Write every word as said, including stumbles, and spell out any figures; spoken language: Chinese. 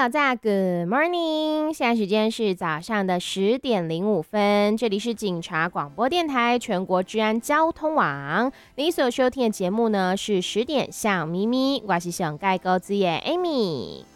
早在 Good morning， 现在时间是早上的十点零五分，这里是警察广播电台全国治安交通网。你所收听的节目呢是十点向咪咪，我是想盖高子耶 Amy。